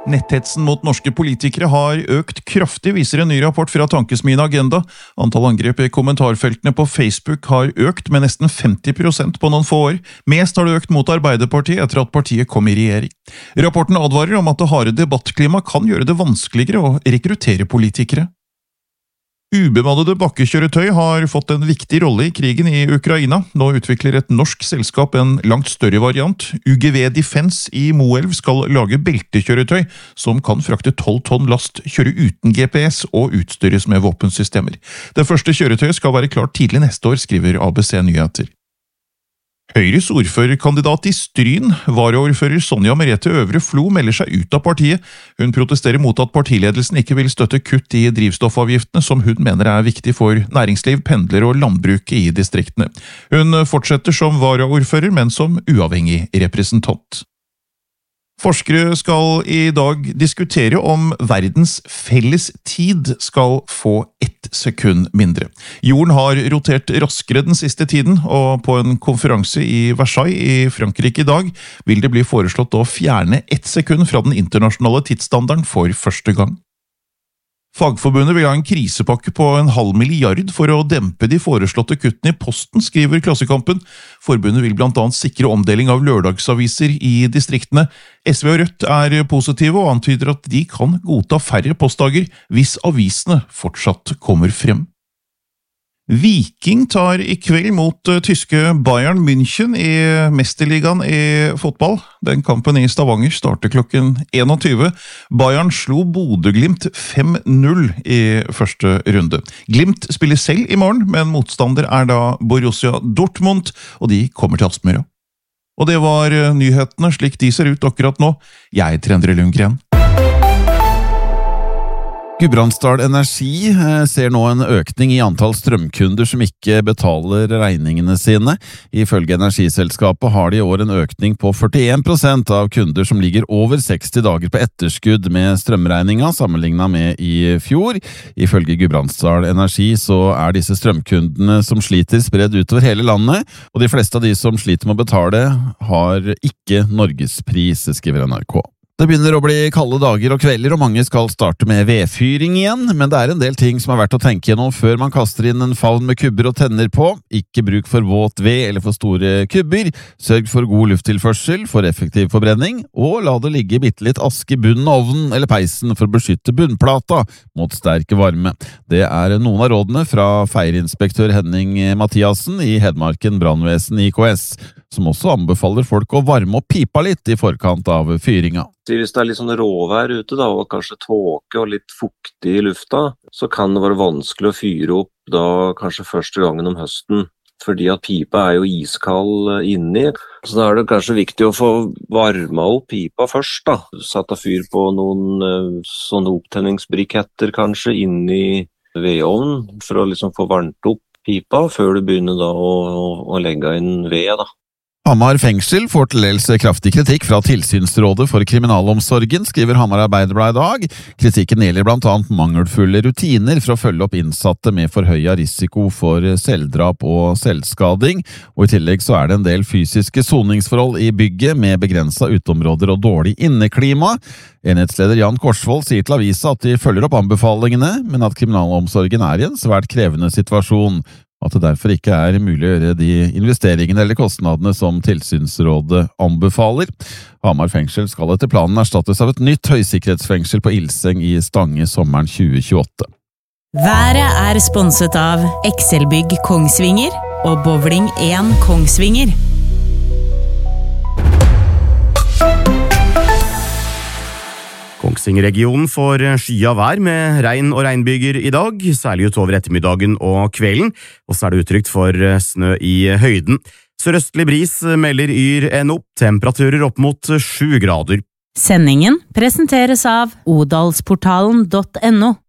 Netthetsen mot norske politikere har økt kraftig, viser en ny rapport fra Tankesmien Agenda. Antall angrep i kommentarfeltene på Facebook har økt med nesten 50% på noen få år. Mest har det økt mot Arbeiderpartiet etter at partiet kom i regjering. Rapporten advarer om at det harde debattklima kan gjøre det vanskeligere å rekruttere politikere. Ubemannede bakkekjøretøy har fått en viktig rolle i krigen i Ukraina. Nå utvikler et norsk selskap en langt større variant. UGV Defense i Moelv skal lage beltekjøretøy som kan frakte 12 tonn last, kjøre uten GPS og utstyres med våpensystemer. Det første kjøretøyet skal være klart tidlig neste år, skriver ABC Nyheter. Høyres ordførerkandidat i Stryn, varaordfører Sonja Merete Øvre Flo, melder seg ut av partiet. Hun protesterer mot at partiledelsen ikke vil støtte kutt i drivstoffavgiftene, som hun mener er viktig for næringsliv, pendlere og landbruket i distriktene. Hun fortsetter som varaordfører, men som uavhengig representant. Forskere skal i dag diskutere om verdens felles tid skal få 1 sekund mindre. Jorden har rotert raskere den siste tiden, og på en konferanse i Versailles i Frankrike i dag vil det bli foreslått å fjerne 1 sekund fra den internasjonale tidsstandarden for første gang. Fagforbundet vil ha en krisepakke på 0,5 milliard for å dempe de foreslåtte kuttene i posten, skriver Klassekampen. Forbundet vil blant annet sikre omdeling av lørdagsaviser i distriktene. SV og Rødt er positive og antyder at de kan godta færre postdager hvis avisene fortsatt kommer frem. Viking tar i kveld mot tyske Bayern München i Mesterligaen i fotball. Den kampen i Stavanger starter klokken 21. Bayern slo Bodø/Glimt 5-0 i første runde. Glimt spiller selv i morgen, men motstander er da Borussia Dortmund, og de kommer til Aspmyra. Og det var nyhetene slik de ser ut akkurat nå. Jeg heter Endre Lundgren. Gudbrandsdal Energi ser nå en økning i antall strømkunder som ikke betaler regningene sine. Ifølge energiselskapet har de i år en økning på 41% av kunder som ligger over 60 dager på etterskudd med strømregninga sammenlignet med i fjor. Ifølge Gudbrandsdal Energi så er disse strømkundene som sliter spredd utover hele landet, og de fleste av de som sliter med å betale har ikke norgespris, skriver NRK. Det begynner å bli kalde dager og kvelder, og mange skal starte med vedfyring igjen, men det er en del ting som er verdt å tenke gjennom før man kaster inn en favn med kubber og tenner på. Ikke bruk for våt ved eller for store kubber, sørg for god lufttilførsel for effektiv forbrenning, og la det ligge bittelitt aske i bunnen av ovnen eller peisen for å beskytte bunnplata mot sterk varme. Det er noen av rådene fra feirinspektør Henning Mathiasen i Hedmarken Brannvesen IKS, som også anbefaler folk å varme opp pipa litt i forkant av fyringa. Hvis det er litt sånn råvær ute da, og kanskje tåke og litt fuktig i lufta, så kan det være vanskelig å fyre opp da kanskje første gangen om høsten. Fordi at pipa er jo iskald inni, så da er det kanskje viktig å få varma opp pipa først da. Satt av fyr på noen sånne opptenningsbriketter kanskje inni vedovnen, for å liksom få varmt opp pipa før du begynner da å legge inn ved da. Hamar fengsel får til dels kraftig kritikk fra Tilsynsrådet for kriminalomsorgen, skriver Hamar Arbeiderblad i dag. Kritikken gjelder blant annet mangelfulle rutiner for å følge opp innsatte med forhøyet risiko for selvdrap og selvskading, og i tillegg så er det en del fysiske soningsforhold i bygget med begrenset uteområder og dårlig inneklima. Enhetsleder Jan Korsvold sier til avisa at de følger opp anbefalingene, men at kriminalomsorgen er i en svært krevende situasjon, at det derfor ikke er mulig å gjøre de investeringene eller kostnadene som Tilsynsrådet anbefaler. Hamar fengsel skal etter planen erstattes av et nytt høysikkerhetsfengsel på Ilseng i Stange sommeren 2028. Været er sponset av Excelbygg Kongsvinger og Bowling 1 Kongsvinger. Kongsvinger-regionen får skya vær med regn og regnbyger i dag, særlig utover ettermiddagen og kvelden, og så er det utrygt for snø i høyden. Sørøstlig bris melder Yr NO, temperaturer opp mot 7 grader. Sendingen presenteres av odalsportalen.no.